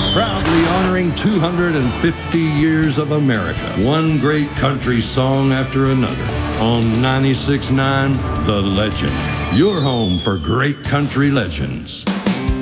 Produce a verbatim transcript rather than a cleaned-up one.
Proudly honoring two hundred fifty years of America. One great country song after another. On ninety-six point nine, The Legend. Your home for great country legends.